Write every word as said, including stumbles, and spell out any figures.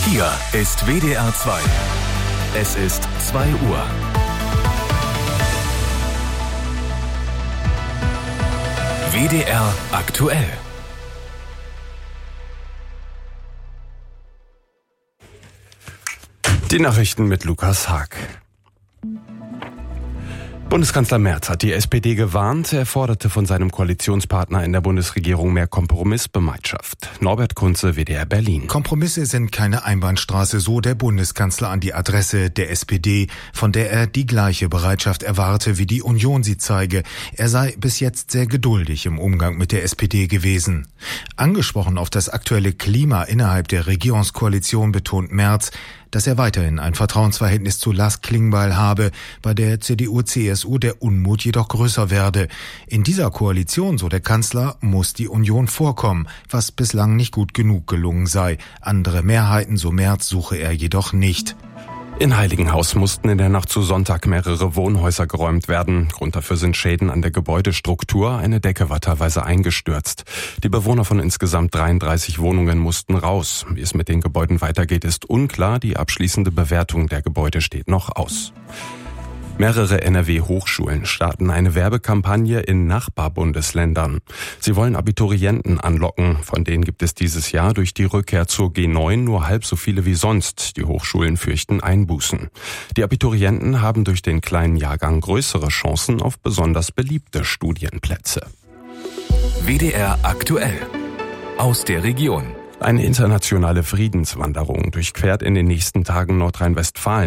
Hier ist W D R zwei. Es ist zwei Uhr. W D R aktuell. Die Nachrichten mit Lukas Haag. Bundeskanzler Merz hat die S P D gewarnt. Er forderte von seinem Koalitionspartner in der Bundesregierung mehr Kompromissbereitschaft. Norbert Kunze, W D R Berlin. Kompromisse sind keine Einbahnstraße, so der Bundeskanzler an die Adresse der S P D, von der er die gleiche Bereitschaft erwarte, wie die Union sie zeige. Er sei bis jetzt sehr geduldig im Umgang mit der S P D gewesen. Angesprochen auf das aktuelle Klima innerhalb der Regierungskoalition betont Merz, dass er weiterhin ein Vertrauensverhältnis zu Lars Klingbeil habe, bei der C D U C S U der Unmut jedoch größer werde. In dieser Koalition, so der Kanzler, muss die Union vorkommen, was bislang nicht gut genug gelungen sei. Andere Mehrheiten, so Merz, suche er jedoch nicht. In Heiligenhaus mussten in der Nacht zu Sonntag mehrere Wohnhäuser geräumt werden. Grund dafür sind Schäden an der Gebäudestruktur. Eine Decke war teilweise eingestürzt. Die Bewohner von insgesamt dreiunddreißig Wohnungen mussten raus. Wie es mit den Gebäuden weitergeht, ist unklar. Die abschließende Bewertung der Gebäude steht noch aus. Mehrere N R W-Hochschulen starten eine Werbekampagne in Nachbarbundesländern. Sie wollen Abiturienten anlocken. Von denen gibt es dieses Jahr durch die Rückkehr zur G neun nur halb so viele wie sonst. Die Hochschulen fürchten Einbußen. Die Abiturienten haben durch den kleinen Jahrgang größere Chancen auf besonders beliebte Studienplätze. W D R aktuell. Aus der Region. Eine internationale Friedenswanderung durchquert in den nächsten Tagen Nordrhein-Westfalen.